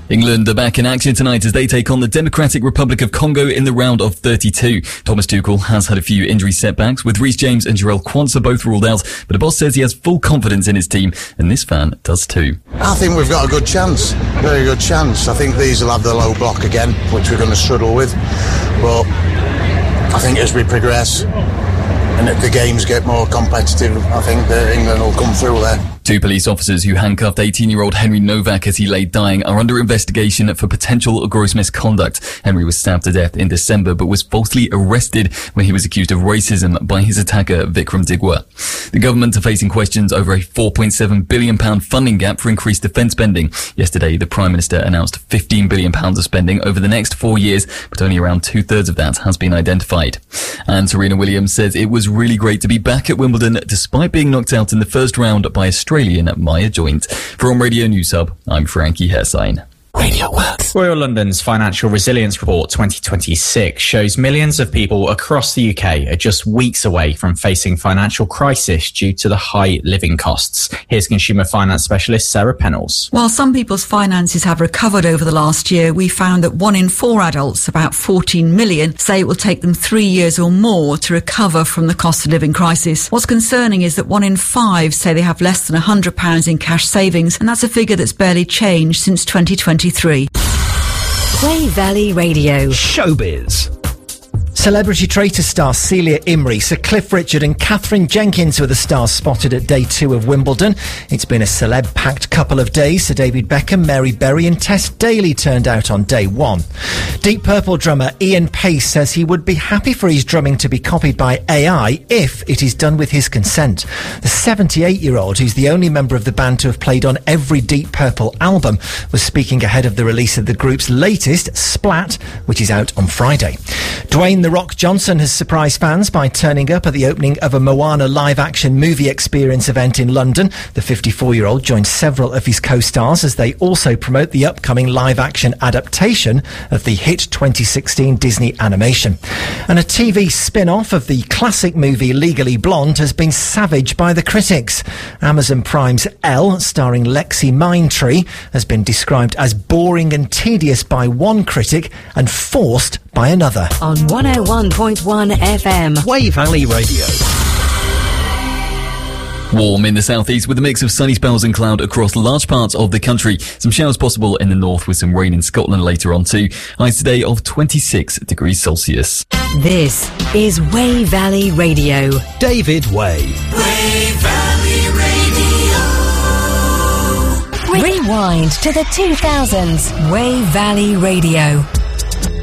England are back in action tonight as they take on the Democratic Republic of Congo in the round of 32. Thomas Tuchel has had a few injury setbacks, with Reece James and Jarell Quansah both ruled out, but the boss says he has full confidence in his team, and this fan does too. I think we've got a good chance, very good chance. I think these will have the low block again, which we're going to struggle with, but I think as we progress and if the games get more competitive, I think that England will come through there. Two police officers who handcuffed 18-year-old Henry Novak as he lay dying are under investigation for potential gross misconduct. Henry was stabbed to death in December but was falsely arrested when he was accused of racism by his attacker Vikram Digwa. The government are facing questions over a £4.7 billion funding gap for increased defence spending. Yesterday, the Prime Minister announced £15 billion of spending over the next 4 years, but only around two-thirds of that has been identified. And Serena Williams says it was really great to be back at Wimbledon despite being knocked out in the first round by Australian Maya Joint. For Radio News Hub, I'm Frankie Hersign. Radio Works. Royal London's Financial Resilience Report 2026 shows millions of people across the UK are just weeks away from facing financial crisis due to the high living costs. Here's consumer finance specialist Sarah Pennells. While some people's finances have recovered over the last year, we found that 1 in 4 adults, about 14 million, say it will take them 3 years or more to recover from the cost of living crisis. What's concerning is that 1 in 5 say they have less than £100 in cash savings, and that's a figure that's barely changed since 2023. Way Valley Radio. Showbiz. Celebrity Traitor star Celia Imrie, Sir Cliff Richard and Catherine Jenkins were the stars spotted at day 2 of Wimbledon. It's been a celeb-packed couple of days. Sir David Beckham, Mary Berry and Tess Daly turned out on day 1. Deep Purple drummer Ian Paice says he would be happy for his drumming to be copied by AI if it is done with his consent. The 78-year-old, who's the only member of the band to have played on every Deep Purple album, was speaking ahead of the release of the group's latest, Splat, which is out on Friday. Dwayne The Rock Johnson has surprised fans by turning up at the opening of a Moana live-action movie experience event in London. The 54-year-old joined several of his co-stars as they also promote the upcoming live-action adaptation of the hit 2016 Disney animation. And a TV spin-off of the classic movie Legally Blonde has been savaged by the critics. Amazon Prime's Elle, starring Lexi Mindtree, has been described as boring and tedious by one critic and forced by another. On 101.1 FM. Way Valley Radio. Warm in the southeast with a mix of sunny spells and cloud across large parts of the country. Some showers possible in the north with some rain in Scotland later on too. Highs today of 26 degrees Celsius. This is Way Valley Radio. David Way. Way Valley Radio. Rewind to the 2000s. Way Valley Radio.